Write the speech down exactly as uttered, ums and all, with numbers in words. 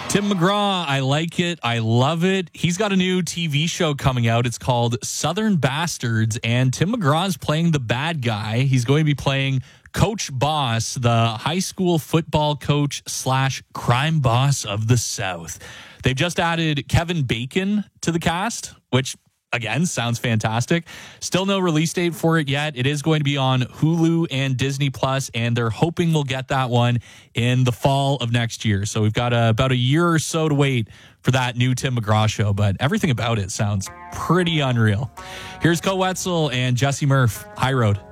Tim McGraw, I like it. I love it. He's got a new T V show coming out. It's called Southern Bastards, and Tim McGraw is playing the bad guy. He's going to be playing Coach Boss, the high school football coach slash crime boss of the South. They've just added Kevin Bacon to the cast, which again, sounds fantastic. Still no release date for it yet. It is going to be on Hulu and Disney Plus, and they're hoping we'll get that one in the fall of next year. So we've got a, about a year or so to wait for that new Tim McGraw show, but everything about it sounds pretty unreal. Here's Koe Wetzel and Jesse Murph, High Road.